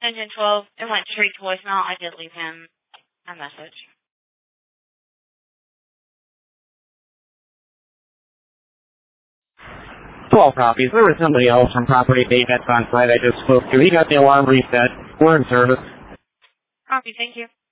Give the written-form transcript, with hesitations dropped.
Engine 12, it went straight to voicemail. I did leave him a message. 12 copies. There was somebody else from Property Maintenance on site I just spoke to. He got the alarm reset. We're in service. Copy, thank you.